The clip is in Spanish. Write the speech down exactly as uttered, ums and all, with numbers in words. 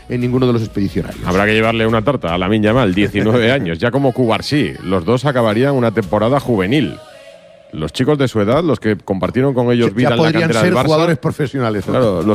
en ninguno de los expedicionarios. Habrá que llevarle una tarta a Lamine Yamal, diecinueve años, ya como Cubarsí. Los dos acabarían una temporada juvenil. Los chicos de su edad, los que compartieron con ellos Ya vida en la podrían cantera ser del Barça, jugadores profesionales. claro, los